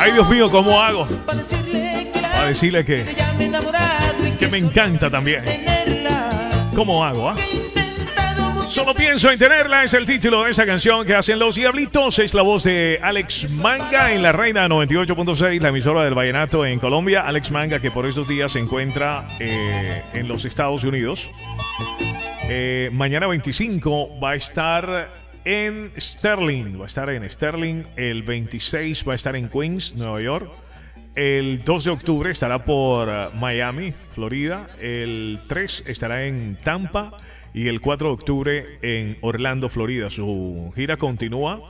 Ay, Dios mío, ¿cómo hago? Para decirle que me encanta también. ¿Cómo hago, ah? Solo pienso en tenerla, es el título de esa canción que hacen Los Diablitos. Es la voz de Alex Manga en la Reina 98.6, la emisora del vallenato en Colombia. Alex Manga, que por estos días se encuentra en los Estados Unidos. Mañana 25 va a estar en Sterling. Va a estar en Sterling. El 26 va a estar en Queens, Nueva York. El 2 de octubre estará por Miami, Florida. El 3 estará en Tampa. Y el 4 de octubre en Orlando, Florida. Su gira continúa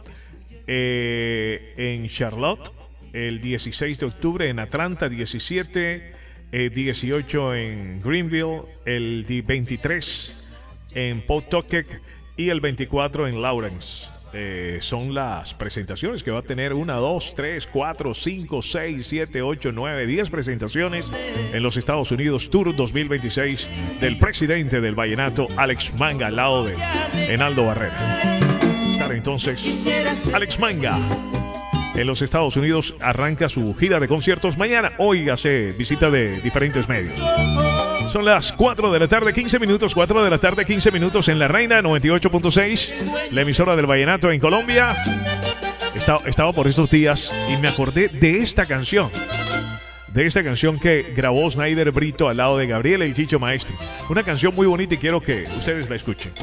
en Charlotte. El 16 de octubre en Atlanta. 18 en Greenville. El 23 en Pawtucket. Y el 24 en Lawrence. Son las presentaciones que va a tener 1, 2, 3, 4, 5, 6, 7, 8, 9, 10 presentaciones en los Estados Unidos. Tour 2026 del presidente del vallenato, Alex Manga, al lado de Enaldo Barrera. Estar entonces Alex Manga en los Estados Unidos. Arranca su gira de conciertos mañana. Hoy hace visita de diferentes medios. Son las 4 de la tarde, 15 minutos. 4 de la tarde, 15 minutos en La Reina 98.6, la emisora del vallenato en Colombia. Estaba por estos días y me acordé de esta canción. De esta canción que grabó Snyder Brito al lado de Gabriel El Chicho Maestri. Una canción muy bonita y quiero que ustedes la escuchen.